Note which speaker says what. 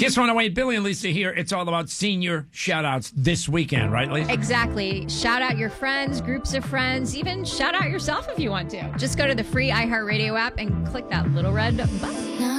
Speaker 1: Kiss 108, Billy and Lisa here. It's all about senior shout-outs this weekend, right, Lisa?
Speaker 2: Exactly. Shout out your friends, groups of friends, even shout out yourself if you want to. Just go to the free iHeartRadio app and click that little red button.